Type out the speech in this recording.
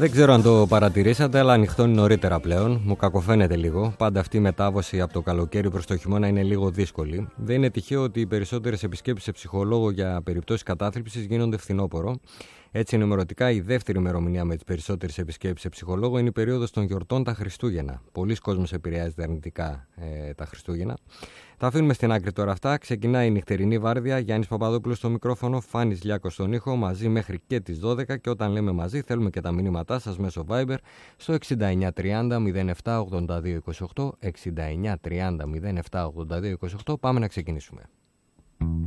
Δεν ξέρω αν το παρατηρήσατε, αλλά ανοιχτώνει νωρίτερα πλέον. Μου κακοφαίνεται λίγο. Πάντα αυτή η μετάβαση από το καλοκαίρι προς το χειμώνα είναι λίγο δύσκολη. Δεν είναι τυχαίο ότι οι περισσότερες επισκέψεις σε ψυχολόγο για περιπτώσεις κατάθλιψης γίνονται φθινόπωρο. Έτσι, ενημερωτικά, η δεύτερη ημερομηνία με τις περισσότερες επισκέψεις σε ψυχολόγο είναι η περίοδος των γιορτών, τα Χριστούγεννα. Πολλοί κόσμος επηρεάζεται αρνητικά τα Χριστούγεννα. Τα αφήνουμε στην άκρη τώρα αυτά. Ξεκινάει η νυχτερινή βάρδια. Γιάννης Παπαδόπουλος στο μικρόφωνο, Φάνης Λιάκος στον ήχο, μαζί μέχρι και τις 12. Και όταν λέμε μαζί, θέλουμε και τα μηνύματά σας μέσω Viber στο 6930 07 82 28. 6930 07 82 28. Πάμε να ξεκινήσουμε.